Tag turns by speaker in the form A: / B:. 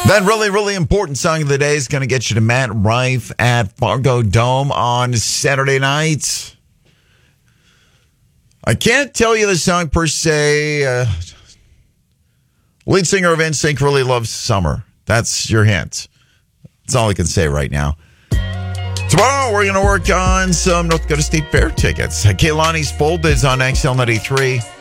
A: That really, really important song of the day is going to get you to Matt Rife at Fargo Dome on Saturday night. I can't tell you the song per se. Lead singer of NSYNC really loves summer. That's your hint. That's all I can say right now. Tomorrow, we're going to work on some North Dakota State Fair tickets. Kaylani's Fold is on XL93.